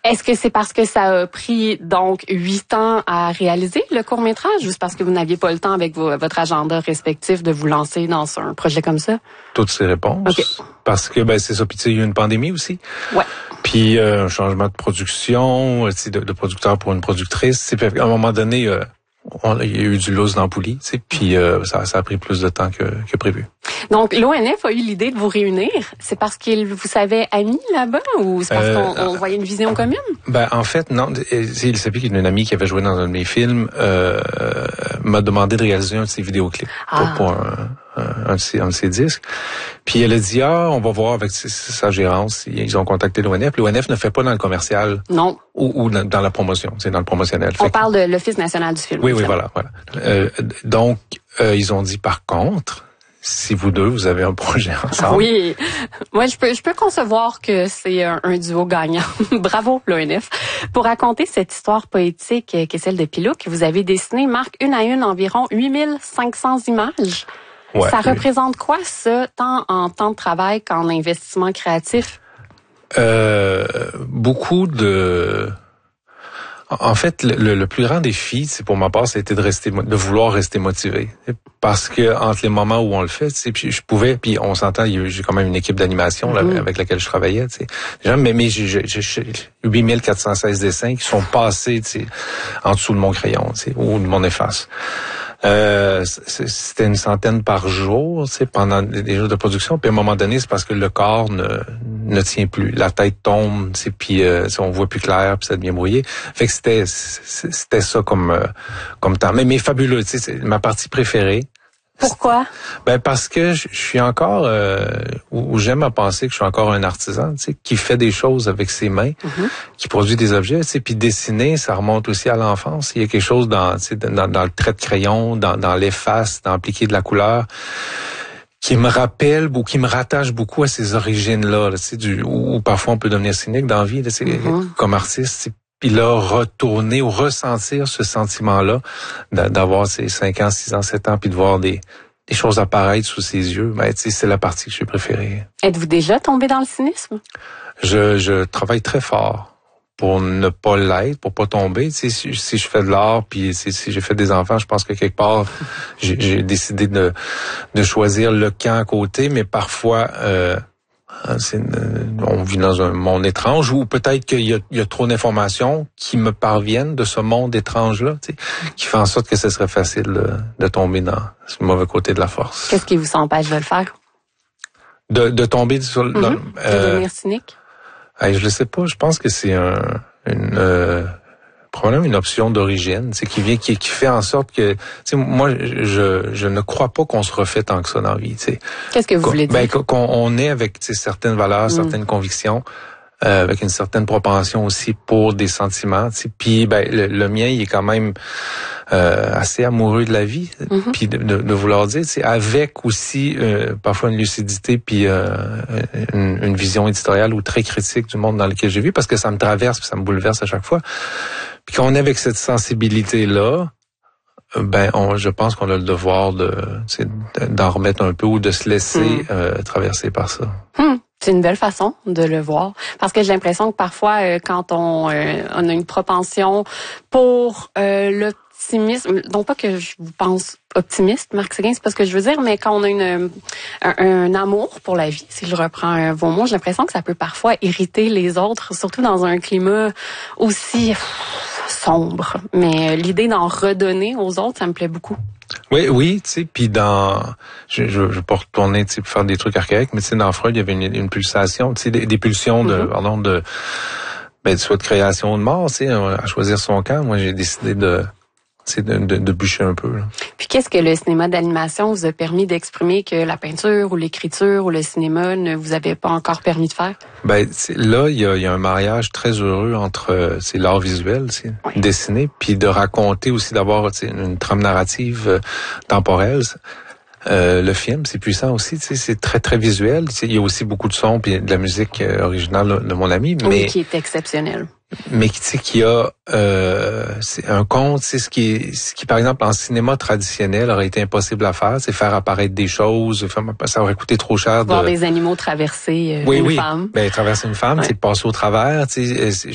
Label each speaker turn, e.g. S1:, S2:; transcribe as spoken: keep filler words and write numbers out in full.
S1: Est-ce que c'est parce que ça a pris donc huit ans à réaliser le court-métrage, juste parce que vous n'aviez pas le temps avec vos, votre agenda respectif de vous lancer dans un projet comme ça?
S2: Toutes ces réponses. Okay. Parce que ben c'est ça. Puis tu sais, il y a eu une pandémie aussi.
S1: Ouais.
S2: Puis euh, un changement de production, de, de producteur pour une productrice. À un moment donné, euh, on, il y a eu du lousse dans la poulie, tu sais, puis euh, ça, ça a pris plus de temps que, que prévu.
S1: Donc, l'O N F a eu l'idée de vous réunir. C'est parce qu'il vous savait amis là-bas ou c'est parce euh, qu'on on voyait une vision commune?
S2: Ben, en fait, non. Il savait qu'il y a une amie qui avait joué dans un de mes films, euh, m'a demandé de réaliser un de ses vidéoclips ah. pour, pour un, un, un, de ses, un de ses disques. Puis elle a dit, ah, on va voir avec sa gérance. Ils ont contacté l'O N F. L'O N F ne fait pas dans le commercial.
S1: Non.
S2: Ou, ou dans, dans la promotion, c'est dans le promotionnel.
S1: On fait parle que... de l'Office national du film.
S2: Oui, oui, voilà, voilà. Euh, donc, euh, ils ont dit, par contre, si vous deux, vous avez un projet ensemble.
S1: Oui. Moi, je peux, je peux concevoir que c'est un, un duo gagnant. Bravo, l'O N F. Pour raconter cette histoire poétique qui est celle de Pilouc, vous avez dessiné, Marc, une à une, environ huit mille cinq cents images. Ouais, ça oui. représente quoi, ça, tant en temps de travail qu'en investissement créatif?
S2: Euh, beaucoup de... En fait, le, le plus grand défi, c'est pour ma part, c'était de rester, de vouloir rester motivé, parce que entre les moments où on le fait, tu sais, puis je pouvais, puis on s'entend, j'ai quand même une équipe d'animation là, mmh. avec laquelle je travaillais, tu sais, mais mais j'ai huit mille quatre cent seize dessins qui sont passés, tu sais, en dessous de mon crayon, tu sais, ou de mon efface. Euh, c'était une centaine par jour, tu sais, pendant des jours de production. Puis à un moment donné, c'est parce que le corps ne ne tient plus, la tête tombe, tu sais, puis euh, on voit plus clair, puis ça devient brouillé. Fait que c'était c'était ça comme euh, comme temps. Mais mais fabuleux, tu sais, c'est ma partie préférée.
S1: Pourquoi?
S2: Ben parce que je suis encore euh, où j'aime à penser que je suis encore un artisan, tu sais, qui fait des choses avec ses mains, mm-hmm. qui produit des objets, tu sais, puis dessiner, ça remonte aussi à l'enfance. Il y a quelque chose dans, tu sais, dans, dans le trait de crayon, dans, dans l'efface, dans appliquer de la couleur, qui me rappelle ou qui me rattache beaucoup à ces origines-là, là, tu sais, du où, où parfois on peut devenir cynique dans la vie, là, mm-hmm. comme artiste. Puis là, retourner ou ressentir ce sentiment-là, d'avoir ces cinq ans, six ans, sept ans, puis de voir des, des choses apparaître sous ses yeux, ben, tu sais, c'est la partie que j'ai préférée.
S1: Êtes-vous déjà tombé dans le cynisme?
S2: Je, je travaille très fort pour ne pas l'être, pour pas tomber. Tu sais, si, si je fais de l'art, puis si, si j'ai fait des enfants, je pense que quelque part, j'ai, j'ai décidé de, de choisir le camp à côté, mais parfois... Euh, C'est une, on vit dans un monde étrange ou peut-être qu'il y a, il y a trop d'informations qui me parviennent de ce monde étrange-là, tu sais, qui fait en sorte que ce serait facile de, de tomber dans ce mauvais côté de la force.
S1: Qu'est-ce qui vous empêche de le faire?
S2: De, de tomber sur le...
S1: Mm-hmm. Euh, de devenir cynique?
S2: Euh, je le sais pas, je pense que c'est un, une... Euh, probablement une option d'origine, c'est qui vient, qui, qui fait en sorte que, tu sais, moi, je, je ne crois pas qu'on se refait tant que ça dans la vie, tu sais.
S1: Qu'est-ce que vous voulez dire?
S2: Ben, qu'on on est avec, tu sais, certaines valeurs, mm. certaines convictions, euh, avec une certaine propension aussi pour des sentiments, tu sais. Puis, ben, le, le mien, il est quand même euh, assez amoureux de la vie, mm-hmm. puis de, de, de vouloir dire, tu sais, avec aussi euh, parfois une lucidité, puis euh, une, une vision éditoriale ou très critique du monde dans lequel j'ai vu, parce que ça me traverse, puis ça me bouleverse à chaque fois. Puis quand on est avec cette sensibilité-là, ben, on, je pense qu'on a le devoir de, d'en remettre un peu ou de se laisser mmh. euh, traverser par ça.
S1: Mmh. C'est une belle façon de le voir. Parce que j'ai l'impression que parfois, euh, quand on, euh, on a une propension pour euh, l'optimisme, non pas que je vous pense optimiste, Marc Séguin, c'est pas ce que je veux dire, mais quand on a une, un, un amour pour la vie, si je reprends euh, vos mots, j'ai l'impression que ça peut parfois irriter les autres, surtout dans un climat aussi pff, sombre. Mais euh, l'idée d'en redonner aux autres, ça me plaît beaucoup.
S2: Oui, oui, tu sais, puis dans, je, je, je peux retourner, tu sais, pour faire des trucs archaïques, mais tu sais, dans Freud, il y avait une, une pulsation, tu sais, des, des pulsions de, mm-hmm. pardon, de, ben, soit de création ou de mort, tu sais, à choisir son camp. Moi, j'ai décidé de, c'est de, de, de bûcher un peu. Là.
S1: Puis qu'est-ce que le cinéma d'animation vous a permis d'exprimer que la peinture ou l'écriture ou le cinéma ne vous avait pas encore permis de faire?
S2: Ben là, il y a, il y a un mariage très heureux entre c'est l'art visuel, c'est oui. dessiner, puis de raconter aussi d'abord une trame narrative euh, temporelle. Euh, le film, c'est puissant aussi, tu sais, c'est très très visuel. Il y a aussi beaucoup de sons puis de la musique euh, originale de mon ami, mais
S1: oui, qui est exceptionnel.
S2: Mais tu sais qu'il y a euh, c'est un conte, c'est ce qui est, ce qui par exemple en cinéma traditionnel aurait été impossible à faire, c'est faire apparaître des choses, ça aurait coûté trop cher.
S1: Voir
S2: de...
S1: des animaux traverser euh,
S2: oui,
S1: une
S2: oui.
S1: femme.
S2: Ben traverser une femme, ouais. c'est de passer au travers, tu sais.